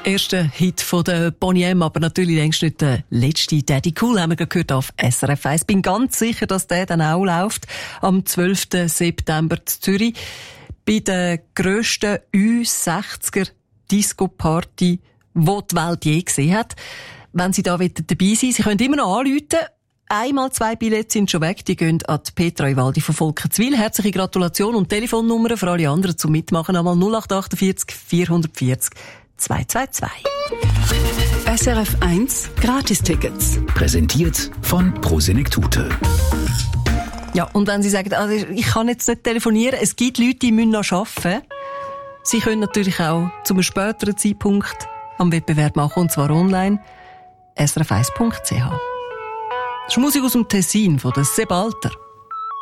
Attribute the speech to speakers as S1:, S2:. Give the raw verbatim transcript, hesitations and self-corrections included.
S1: Erster Hit von der Boney M, aber natürlich längst nicht der letzte. Daddy Cool haben wir gehört auf S R F eins. Bin ganz sicher, dass der dann auch läuft am zwölften September in Zürich bei der grössten Ü sechziger Disco-Party, die die Welt je gesehen hat. Wenn Sie da dabei sein wollen, Sie können immer noch anrufen. Einmal zwei Billette sind schon weg, die gehen an die Petra Ivaldi von Volkenswil. Herzliche Gratulation und Telefonnummer für alle anderen zum Mitmachen. Einmal null acht achtundvierzig vierhundertvierzig zweihundertzweiundzwanzig.
S2: S R F eins Gratistickets.
S3: Präsentiert von Prosenektute.
S1: Ja, und wenn Sie sagen, also ich kann jetzt nicht telefonieren, es gibt Leute, die müssen noch arbeiten. Sie können natürlich auch zu einem späteren Zeitpunkt am Wettbewerb machen, und zwar online. S R F eins punkt c h. Das ist Musik aus dem Tessin von der Sebalter.